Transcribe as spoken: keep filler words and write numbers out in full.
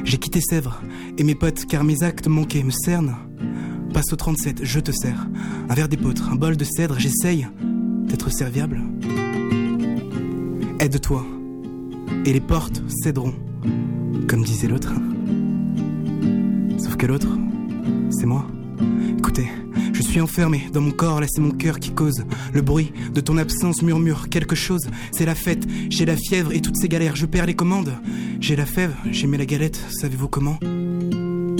J'ai quitté Sèvres et mes potes car mes actes manqués me cernent. Passe au trente-sept, je te sers un verre d'épeautre, un bol de cèdre, j'essaye d'être serviable. Aide-toi et les portes céderont, comme disait l'autre. Sauf que l'autre, c'est moi. Écoutez, je suis enfermé dans mon corps, là c'est mon cœur qui cause. Le bruit de ton absence murmure quelque chose. C'est la fête, j'ai la fièvre et toutes ces galères, je perds les commandes. J'ai la fève, j'ai mis la galette, savez-vous comment ?